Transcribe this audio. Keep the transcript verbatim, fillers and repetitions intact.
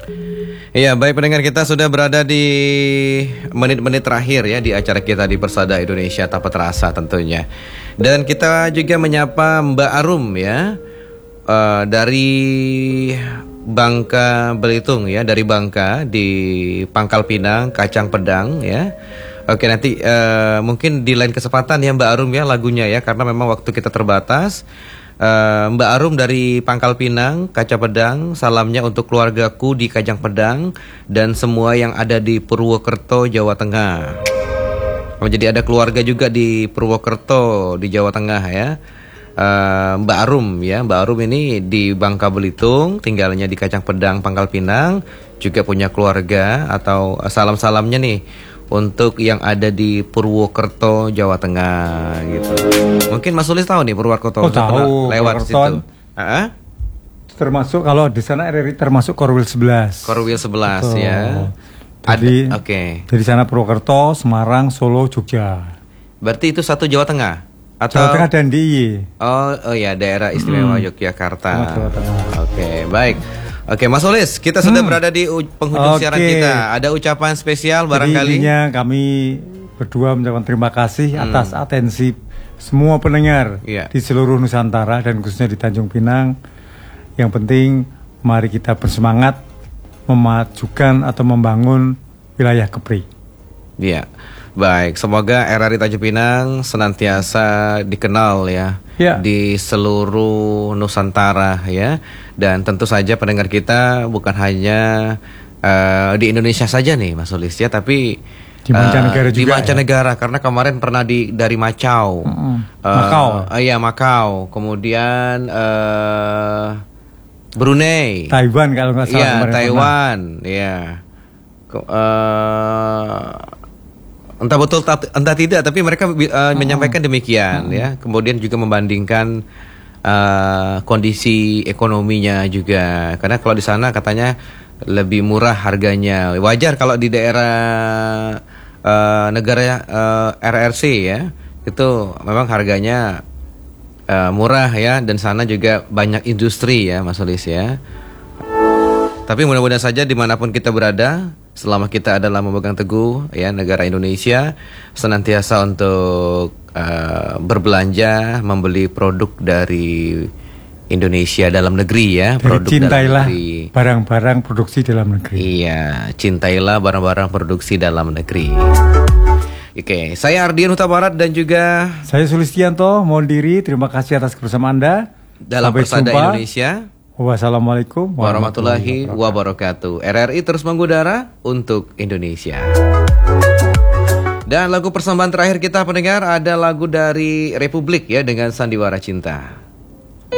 Iya, baik pendengar, kita sudah berada di menit-menit terakhir ya di acara kita di Persada Indonesia Tanpa Terasa tentunya. Dan kita juga menyapa Mbak Arum ya, uh, dari Bangka Belitung ya, dari Bangka di Pangkal Pinang, Kacang Pedang ya. Oke, nanti uh, mungkin di lain kesempatan ya Mbak Arum ya lagunya ya, karena memang waktu kita terbatas. Uh, Mbak Arum dari Pangkal Pinang, Kaca Pedang, salamnya untuk keluargaku di Kajang Pedang dan semua yang ada di Purwokerto, Jawa Tengah. Oh, jadi ada keluarga juga di Purwokerto di Jawa Tengah ya. Uh, Mbak Arum ya, Mbak Arum ini di Bangka Belitung, tinggalnya di Kacang Pedang, Pangkal Pinang, juga punya keluarga atau uh, salam-salamnya nih untuk yang ada di Purwokerto, Jawa Tengah gitu. Mungkin Mas Sulis tahu nih Purwokerto, oh, tahu lewat situ. Heeh. Termasuk kalau di sana R R I termasuk Korwil sebelas. Korwil sebelas ya. Jadi oke. Okay. Dari sana Purwokerto, Semarang, Solo, Jogja. Berarti itu satu Jawa Tengah atau Jawa Tengah dan D I Y. Oh, oh ya, daerah istimewa hmm. Yogyakarta. Jawa Tengah. Oke, okay, baik. Oke, Mas Solis, kita sudah hmm. berada di penghujung okay. siaran kita. Ada ucapan spesial barangkali? Jadi kami berdua mengucapkan terima kasih hmm. atas atensi semua pendengar yeah. di seluruh Nusantara dan khususnya di Tanjung Pinang. Yang penting, mari kita bersemangat memajukan atau membangun wilayah Kepri. Iya, baik. Semoga R R I Tanjung Pinang senantiasa dikenal ya, ya di seluruh Nusantara ya. Dan tentu saja pendengar kita bukan hanya uh, di Indonesia saja nih Mas Solis ya, tapi di mancanegara uh, juga. Di mancanegara ya? Karena kemarin pernah di dari Macau, mm-hmm. uh, Makau. Uh, iya Makau, kemudian uh, Brunei, Taiwan kalau nggak salah. Iya Taiwan, iya. Uh, entah betul entah tidak, tapi mereka uh, mm-hmm. menyampaikan demikian mm-hmm. ya. Kemudian juga membandingkan Uh, kondisi ekonominya juga, karena kalau di sana katanya lebih murah harganya. Wajar kalau di daerah uh, negara uh, R R C ya, itu memang harganya uh, murah ya, dan sana juga banyak industri ya Mas Solis ya. Tapi mudah-mudahan saja dimanapun kita berada, selama kita adalah memegang teguh ya negara Indonesia, senantiasa untuk uh, berbelanja, membeli produk dari Indonesia dalam negeri ya. Jadi produk cintailah dalam negeri. Barang-barang produksi dalam negeri. Iya, cintailah barang-barang produksi dalam negeri. Oke, saya Ardian Huta Barat dan juga saya Sulistianto mohon diri. Terima kasih atas kebersamaan Anda dalam Sampai Persada jumpa. Indonesia. Wassalamualaikum warahmatullahi wabarakatuh. R R I terus mengudara untuk Indonesia. Dan lagu persembahan terakhir kita pendengar ada lagu dari Republik ya dengan Sandiwara Cinta.